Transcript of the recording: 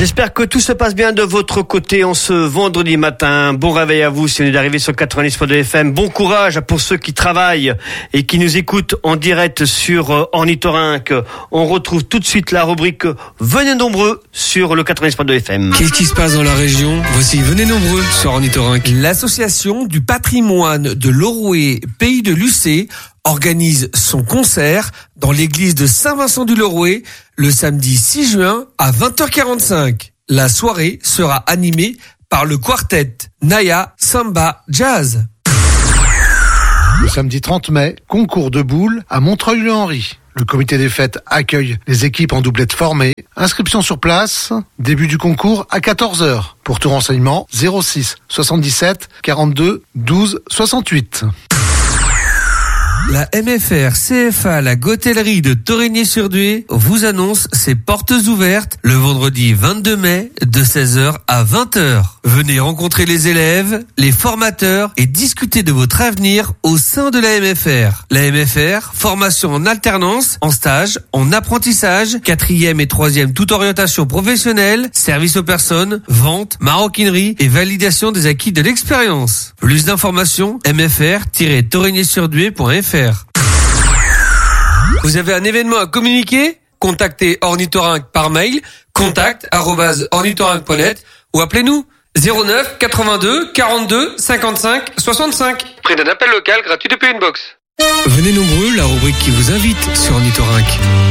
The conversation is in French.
J'espère que tout se passe bien de votre côté en ce vendredi matin. Bon réveil à vous si vous venez d'arriver sur 90.2 FM. Bon courage pour ceux qui travaillent et qui nous écoutent en direct sur Ornithorynque. On retrouve tout de suite la rubrique Venez nombreux sur le 90.2 FM. Qu'est-ce qui se passe dans la région? Voici Venez nombreux sur Ornithorynque. L'association du patrimoine de Loroé, pays de Lucé, organise son concert dans l'église de Saint-Vincent-du-Loroé le samedi 6 juin à 20h45. La soirée sera animée par le quartet Naya Samba Jazz. Le samedi 30 mai, concours de boules à Montreuil-le-Henri. Le comité des fêtes accueille les équipes en doublette formées. Inscription sur place, début du concours à 14h. Pour tout renseignement, 06 77 42 12 68. La MFR CFA, la Gotellerie de Torigny-sur-Dué, vous annonce ses portes ouvertes le vendredi 22 mai de 16h à 20h. Venez rencontrer les élèves, les formateurs et discuter de votre avenir au sein de la MFR. La MFR, formation en alternance, en stage, en apprentissage, 4e et 3e toute orientation professionnelle, service aux personnes, vente, maroquinerie et validation des acquis de l'expérience. Plus d'informations, mfr-torigny-sur-dué.fr. Vous avez un événement à communiquer? Contactez Ornithorynque par mail contact@ornithorynque.net ou appelez-nous 09 82 42 55 65. Prix d'un appel local gratuit depuis une box. Venez nombreux, la rubrique qui vous invite sur Ornithorynque.